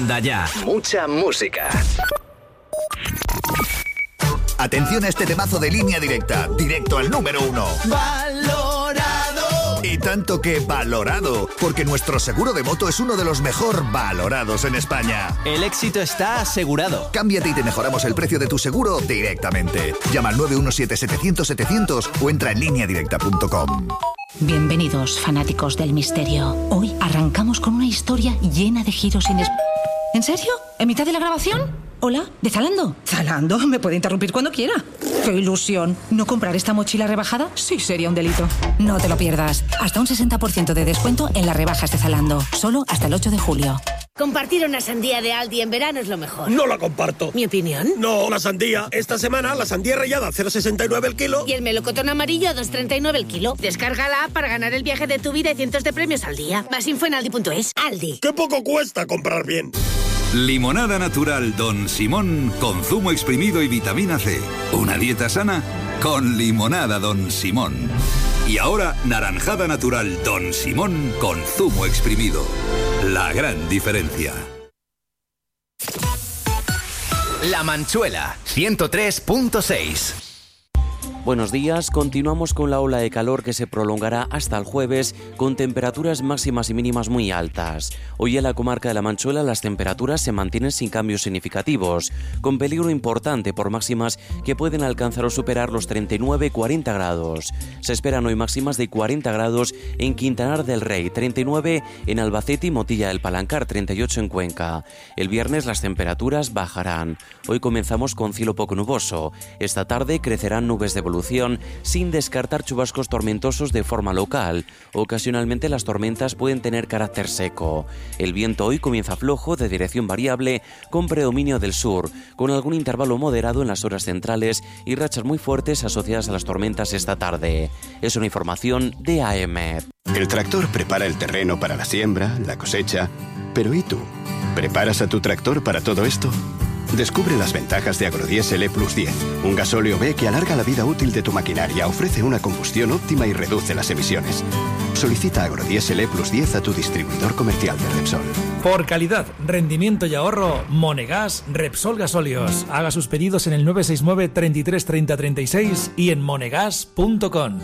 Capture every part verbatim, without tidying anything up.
Anda ya. Mucha música. Atención a este temazo de Línea Directa, directo al número uno. Valorado. Y tanto que valorado, porque nuestro seguro de moto es uno de los mejor valorados en España. El éxito está asegurado. Cámbiate y te mejoramos el precio de tu seguro directamente. Llama al nueve uno siete setecientos setecientos o entra en línea directa punto com. Bienvenidos, fanáticos del misterio. Hoy arrancamos con una historia llena de giros inesperados. ¿En serio? ¿En mitad de la grabación? Hola, ¿de Zalando? ¿Zalando? Me puede interrumpir cuando quiera. ¡Qué ilusión! ¿No comprar esta mochila rebajada? Sí, sería un delito. No te lo pierdas. Hasta un sesenta por ciento de descuento en las rebajas de Zalando. Solo hasta el ocho de julio. Compartir una sandía de Aldi en verano es lo mejor. No la comparto. ¿Mi opinión? No, la sandía. Esta semana la sandía rallada a cero coma sesenta y nueve el kilo. Y el melocotón amarillo a dos coma treinta y nueve el kilo. Descarga la app para ganar el viaje de tu vida y cientos de premios al día. Más info en aldi punto es. Aldi. ¡Qué poco cuesta comprar bien! Limonada natural Don Simón con zumo exprimido y vitamina C. Una dieta sana con limonada Don Simón. Y ahora naranjada natural Don Simón con zumo exprimido. La gran diferencia. La Manchuela, ciento tres punto seis. Buenos días, continuamos con la ola de calor que se prolongará hasta el jueves con temperaturas máximas y mínimas muy altas. Hoy en la comarca de La Manchuela las temperaturas se mantienen sin cambios significativos, con peligro importante por máximas que pueden alcanzar o superar los treinta y nueve a cuarenta grados. Se esperan hoy máximas de cuarenta grados en Quintanar del Rey, treinta y nueve en Albacete y Motilla del Palancar, treinta y ocho en Cuenca. El viernes las temperaturas bajarán. Hoy comenzamos con cielo poco nuboso. Esta tarde crecerán nubes de evolución sin descartar chubascos tormentosos de forma local. Ocasionalmente las tormentas pueden tener carácter seco. El viento hoy comienza flojo de dirección variable con predominio del sur, con algún intervalo moderado en las horas centrales y rachas muy fuertes asociadas a las tormentas esta tarde. Es una información de A M. El tractor prepara el terreno para la siembra, la cosecha. Pero ¿y tú? ¿Preparas a tu tractor para todo esto? Descubre las ventajas de Agrodiesel E plus diez, un gasóleo B que alarga la vida útil de tu maquinaria, ofrece una combustión óptima y reduce las emisiones. Solicita Agrodiesel E plus diez a tu distribuidor comercial de Repsol. Por calidad, rendimiento y ahorro, Monegas Repsol Gasóleos. Haga sus pedidos en el nueve seis nueve, treinta y tres, treinta, treinta y seis y en monegas punto com.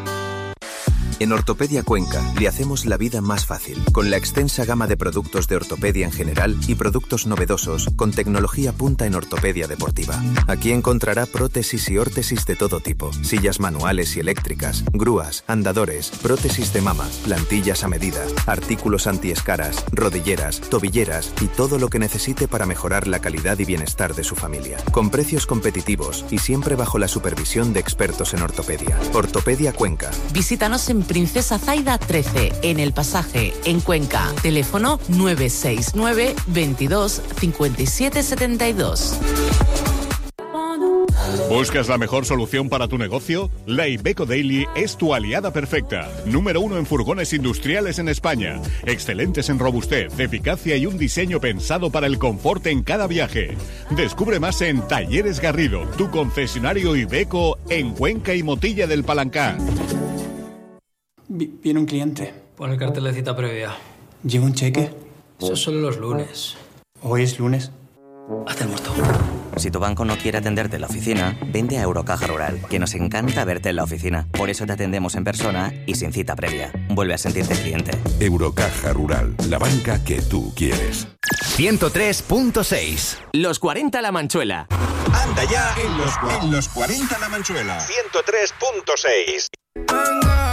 En Ortopedia Cuenca le hacemos la vida más fácil, con la extensa gama de productos de ortopedia en general y productos novedosos con tecnología punta en ortopedia deportiva. Aquí encontrará prótesis y órtesis de todo tipo, sillas manuales y eléctricas, grúas, andadores, prótesis de mama, plantillas a medida, artículos antiescaras, rodilleras, tobilleras y todo lo que necesite para mejorar la calidad y bienestar de su familia. Con precios competitivos y siempre bajo la supervisión de expertos en ortopedia. Ortopedia Cuenca. Visítanos en Princesa Zaida trece, en El Pasaje, en Cuenca. Teléfono nueve seis nueve, veintidós, cincuenta y siete setenta y dos. ¿Buscas la mejor solución para tu negocio? La Iveco Daily es tu aliada perfecta. Número uno en furgones industriales en España. Excelentes en robustez, eficacia y un diseño pensado para el confort en cada viaje. Descubre más en Talleres Garrido, tu concesionario Iveco en Cuenca y Motilla del Palancar. Viene un cliente. Pon el cartel de cita previa. ¿Lleva un cheque? Eso es solo los lunes. ¿Hoy es lunes? Hazte el muerto. Si tu banco no quiere atenderte en la oficina, vente a Eurocaja Rural, que nos encanta verte en la oficina. Por eso te atendemos en persona y sin cita previa. Vuelve a sentirte cliente. Eurocaja Rural, la banca que tú quieres. ciento tres punto seis. Los cuarenta La Manchuela. Anda ya en los, en los cuarenta La Manchuela. ciento tres punto seis.